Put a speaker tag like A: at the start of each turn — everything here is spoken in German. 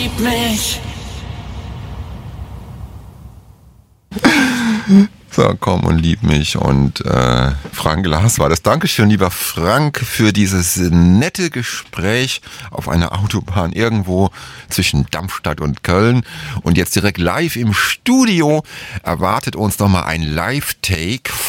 A: Lieb mich.
B: So, komm und lieb mich. Und Frank Lars war das. Dankeschön, lieber Frank, für dieses nette Gespräch auf einer Autobahn irgendwo zwischen Darmstadt und Köln. Und jetzt direkt live im Studio erwartet uns nochmal ein Live-Take